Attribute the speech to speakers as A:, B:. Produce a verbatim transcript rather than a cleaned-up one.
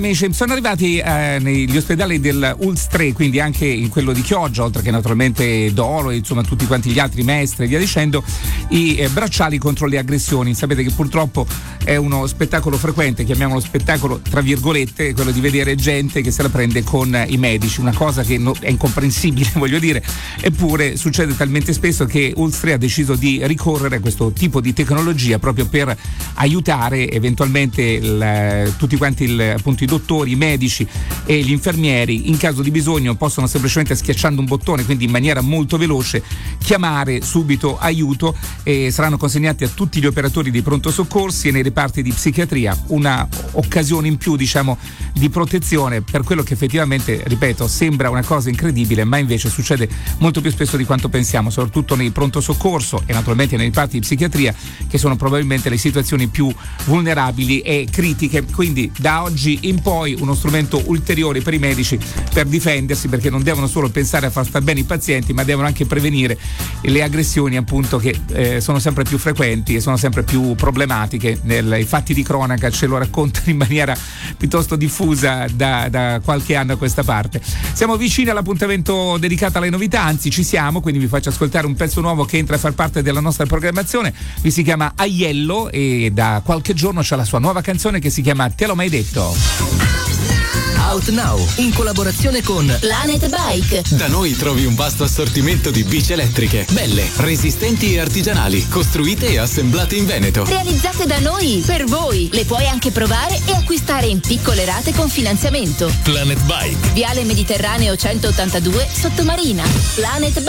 A: Amici, sono arrivati eh, negli ospedali del U L S S tre, quindi anche in quello di Chioggia, oltre che naturalmente Dolo e insomma tutti quanti gli altri Mestre e via dicendo, i eh, bracciali contro le aggressioni. Sapete che purtroppo è uno spettacolo frequente, chiamiamolo spettacolo tra virgolette, quello di vedere gente che se la prende con i medici, una cosa che no, è incomprensibile, voglio dire, eppure succede talmente spesso che U L S S tre ha deciso di ricorrere a questo tipo di tecnologia proprio per aiutare eventualmente il, tutti quanti il, appunto i dottori, i medici e gli infermieri in caso di bisogno possono semplicemente, schiacciando un bottone, quindi in maniera molto veloce, chiamare subito aiuto, e saranno consegnati a tutti gli operatori dei pronto soccorsi e nei reparti di psichiatria, una occasione in più, diciamo, di protezione per quello che effettivamente, ripeto, sembra una cosa incredibile, ma invece succede molto più spesso di quanto pensiamo, soprattutto nei pronto soccorso e naturalmente nei reparti di psichiatria, che sono probabilmente le situazioni più vulnerabili e critiche. Quindi da oggi in poi uno strumento ulteriore per i medici per difendersi, perché non devono solo pensare a far star bene i pazienti, ma devono anche prevenire le aggressioni, appunto, che eh, sono sempre più frequenti e sono sempre più problematiche. Nel, i fatti di cronaca ce lo raccontano in maniera piuttosto diffusa da, da qualche anno a questa parte. Siamo vicini all'appuntamento dedicato alle novità, anzi ci siamo, quindi vi faccio ascoltare un pezzo nuovo che entra a far parte della nostra programmazione. Vi si chiama Aiello e da qualche giorno c'è la sua nuova canzone che si chiama Te l'ho mai detto.
B: Out Now, in collaborazione con
C: Planet Bike.
B: Da noi trovi un vasto assortimento di bici elettriche, belle, resistenti e artigianali, costruite e assemblate in Veneto.
C: Realizzate da noi, per voi. Le puoi anche provare e acquistare in piccole rate con finanziamento.
B: Planet Bike.
C: Viale Mediterraneo centottantadue, Sottomarina. Planet